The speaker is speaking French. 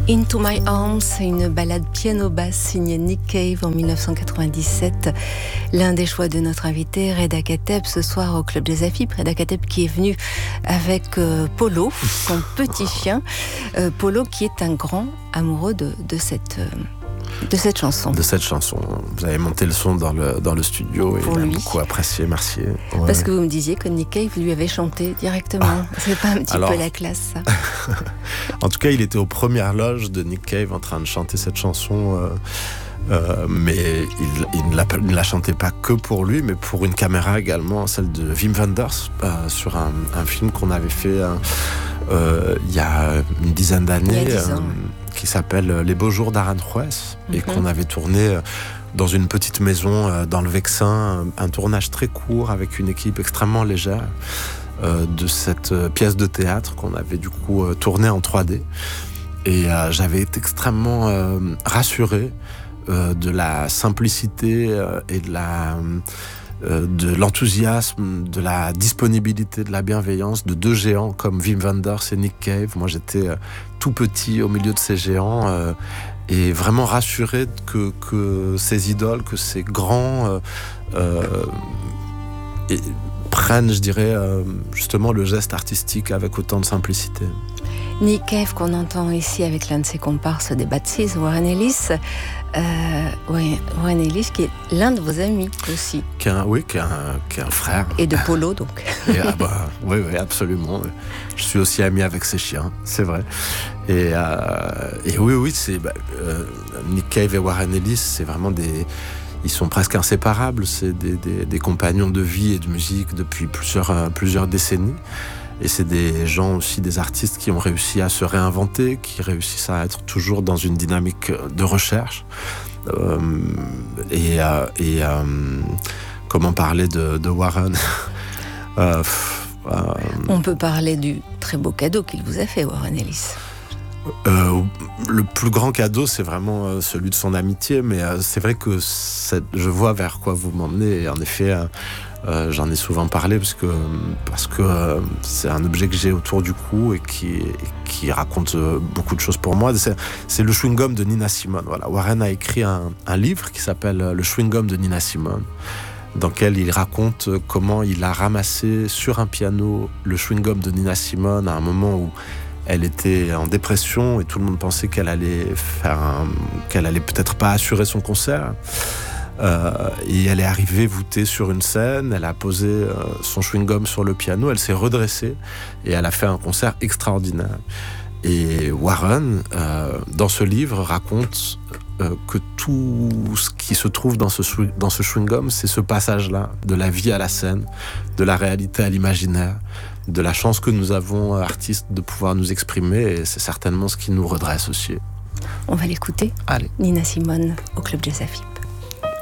Into My Arms, une ballade piano-basse signée Nick Cave en 1997. L'un des choix de notre invité, Reda Kateb, ce soir au Club Jazz Afib. Reda Kateb qui est venu avec Polo, son petit chien. Polo qui est un grand amoureux de cette chanson. De cette chanson. Vous avez monté le son dans le studio et il a beaucoup apprécié, merci. Ouais. Parce que vous me disiez que Nick Cave lui avait chanté directement. C'est pas un petit peu la classe, ça? En tout cas, il était aux premières loges de Nick Cave en train de chanter cette chanson. Mais il ne la chantait pas que pour lui, mais pour une caméra également, celle de Wim Wenders, sur un film qu'on avait fait il y a une dizaine d'années, qui s'appelle Les Beaux Jours d'Aranjuez, et qu'on avait tourné dans une petite maison dans le Vexin, un tournage très court avec une équipe extrêmement légère de cette pièce de théâtre qu'on avait du coup tournée en 3D. Et j'avais été extrêmement rassuré de la simplicité et de l'enthousiasme, de la disponibilité, de la bienveillance de deux géants comme Wim Wenders et Nick Cave. Moi, j'étais tout petit au milieu de ces géants et vraiment rassuré que ces idoles, que ces grands prennent, je dirais, justement le geste artistique avec autant de simplicité. Nick Cave, qu'on entend ici avec l'un de ses comparses des Bad Seeds, Warren Ellis. Warren Ellis, qui est l'un de vos amis aussi. Qui est un frère. Et de Polo, donc. Oui, absolument. Je suis aussi ami avec ses chiens, c'est vrai. Et oui, c'est Nick Cave et Warren Ellis, c'est vraiment ils sont presque inséparables. C'est des compagnons de vie et de musique depuis plusieurs décennies. Et c'est des gens aussi, des artistes qui ont réussi à se réinventer, qui réussissent à être toujours dans une dynamique de recherche. Comment parler de Warren? On peut parler du très beau cadeau qu'il vous a fait, Warren Ellis. Le plus grand cadeau, c'est vraiment celui de son amitié, mais c'est vrai que je vois vers quoi vous m'emmenez. Et en effet, j'en ai souvent parlé parce que c'est un objet que j'ai autour du cou et qui raconte beaucoup de choses pour moi. C'est le chewing-gum de Nina Simone. Voilà. Warren a écrit un livre qui s'appelle Le chewing-gum de Nina Simone, dans lequel il raconte comment il a ramassé sur un piano le chewing-gum de Nina Simone à un moment où elle était en dépression et tout le monde pensait qu'elle allait peut-être pas assurer son concert. Et elle est arrivée voûtée sur une scène, elle a posé son chewing-gum sur le piano, elle s'est redressée et elle a fait un concert extraordinaire. Et Warren, dans ce livre, raconte que tout ce qui se trouve dans ce chewing-gum, c'est ce passage-là, de la vie à la scène, de la réalité à l'imaginaire, de la chance que nous avons, artistes, de pouvoir nous exprimer, et c'est certainement ce qui nous redresse aussi. On va l'écouter. Allez. Nina Simone au Club Jazz Afib.